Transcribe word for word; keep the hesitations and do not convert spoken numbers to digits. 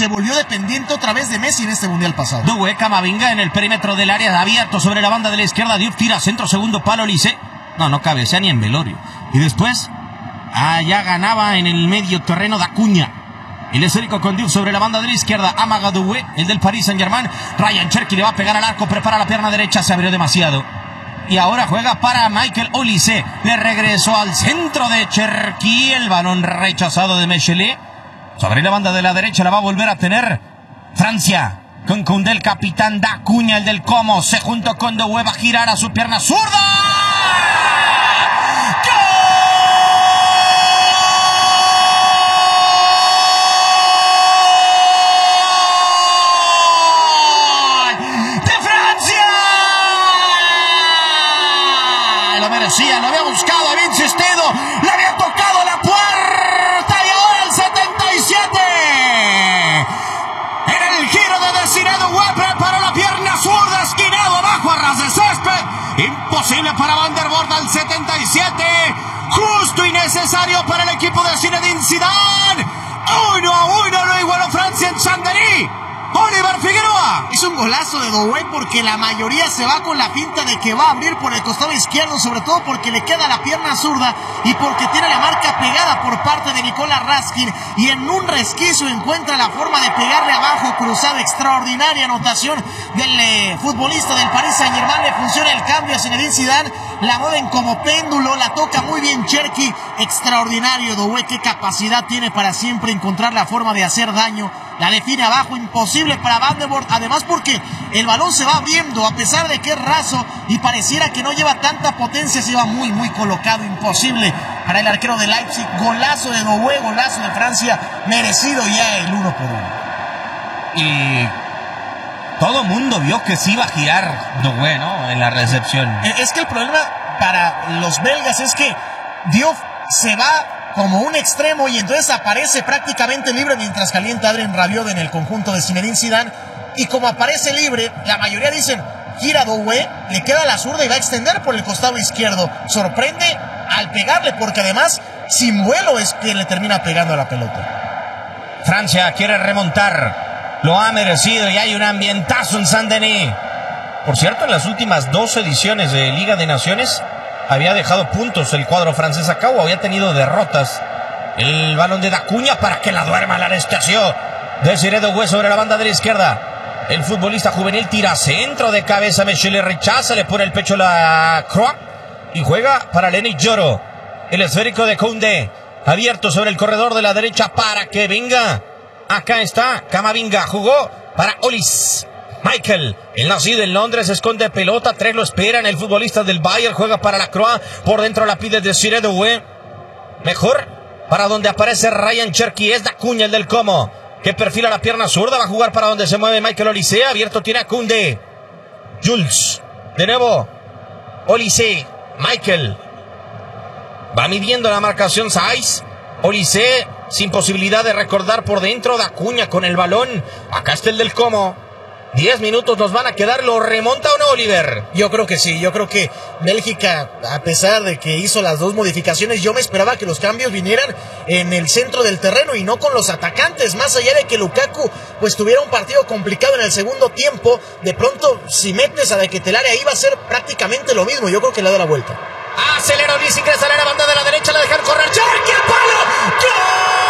se volvió dependiente otra vez de Messi en este mundial pasado. Doué, Camavinga en el perímetro del área, abierto sobre la banda de la izquierda. Diouf tira centro, segundo palo, Olise. No, no cabecea ni en velorio. Y después, ah, ya ganaba en el medio terreno de Acuña. El esférico con Diouf sobre la banda de la izquierda. Amaga Doué, el del Paris Saint-Germain. Ryan Cherki le va a pegar al arco, prepara la pierna derecha, se abrió demasiado. Y ahora juega para Michael Olise. Le regresó al centro de Cherki. El balón rechazado de Mechelet. Sobre la banda de la derecha la va a volver a tener Francia. Con Koundé, el capitán da Acuña, el del Como. Se juntó con Doué, va a girar a su pierna zurda. Lo había buscado, había insistido, le había tocado la puerta y ahora el setenta y siete. En el giro de Desiré Doué preparó la pierna zurda, esquinado abajo a ras de césped. Imposible para Van der Voort al setenta y siete. Justo y necesario para el equipo de Zinedine Zidane. Uno a uno lo igualó Francia en Saint-Denis. Oliver Figueroa. Es un golazo de Doué porque la mayoría se va con la finta de que va a abrir por el costado izquierdo, sobre todo porque le queda la pierna zurda y porque tiene la marca pegada por parte de Nicolas Raskin, y en un resquicio encuentra la forma de pegarle abajo cruzado. Extraordinaria anotación del eh, futbolista del Paris Saint-Germain. Le funciona el cambio a Zinedine Zidane, la mueven como péndulo, la toca muy bien Cherki. Extraordinario Doué, qué capacidad tiene para siempre encontrar la forma de hacer daño. La define abajo, imposible para Van der Voort, además porque el balón se va abriendo, a pesar de que es raso y pareciera que no lleva tanta potencia, se va muy, muy colocado, imposible para el arquero de Leipzig. Golazo de Doué, golazo de Francia, merecido ya el uno por uno. Y todo mundo vio que sí iba a girar Doué, ¿no? En la recepción. Es que el problema para los belgas es que Diouf se va como un extremo y entonces aparece prácticamente libre mientras calienta Adrien Rabiot en el conjunto de Zinedine Zidane. Y como aparece libre, la mayoría dicen gira Doué, le queda la zurda y va a extender por el costado izquierdo. Sorprende al pegarle porque además sin vuelo es quien le termina pegando a la pelota. Francia quiere remontar, lo ha merecido y hay un ambientazo en Saint-Denis. Por cierto, en las últimas dos ediciones de Liga de Naciones había dejado puntos el cuadro francés a cabo, había tenido derrotas. El balón de Acuña para que la duerma la anestesió. Desiré Doué sobre la banda de la izquierda. El futbolista juvenil tira centro de cabeza. Mechelet rechaza, le pone el pecho a la Croix y juega para Lenny Lloro. El esférico de Koundé abierto sobre el corredor de la derecha para que venga. Acá está Camavinga, jugó para Olise. Michael, el nacido en Londres, esconde pelota, tres lo esperan, el futbolista del Bayern juega para la Croix, por dentro la pide Desiré Doué, mejor para donde aparece Ryan Cherki, es da Acuña el del Como, que perfila la pierna zurda, va a jugar para donde se mueve Michael Olise, abierto tiene a Koundé, Jules, de nuevo, Olise, Michael, va midiendo la marcación Saiz, Olise sin posibilidad de recordar por dentro, da Acuña con el balón, acá está el del Como. Diez minutos nos van a quedar, ¿lo remonta o no, Oliver? Yo creo que sí, yo creo que Bélgica, a pesar de que hizo las dos modificaciones, yo me esperaba que los cambios vinieran en el centro del terreno y no con los atacantes, más allá de que Lukaku pues tuviera un partido complicado en el segundo tiempo, de pronto si metes a De Ketelaere ahí va a ser prácticamente lo mismo, yo creo que le da la vuelta. Acelera Olise, ingresa a la banda de la derecha, la dejan correr, ¡Cherki al palo! ¡Gol!